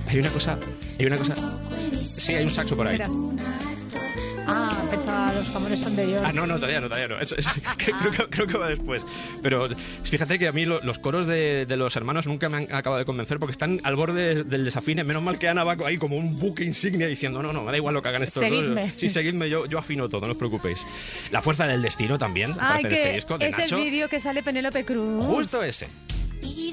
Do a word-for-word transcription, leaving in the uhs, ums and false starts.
Hay una cosa, hay una cosa... Sí, hay un saxo por ahí. Mira. Ah, pensaba, los jamones son de York. Ah, no, no, todavía no, todavía no. Es, es, que, creo, que, creo que va después. Pero fíjate que a mí lo, los coros de, de los hermanos nunca me han acabado de convencer porque están al borde del desafine. Menos mal que Ana va ahí como un buque insignia diciendo no, no, me da igual lo que hagan estos Seguidme. dos. Sí, seguidme, yo, yo afino todo, no os preocupéis. La fuerza del destino también Ay, aparece en que este disco de es Nacho. el vídeo que sale Penélope Cruz. Justo ese.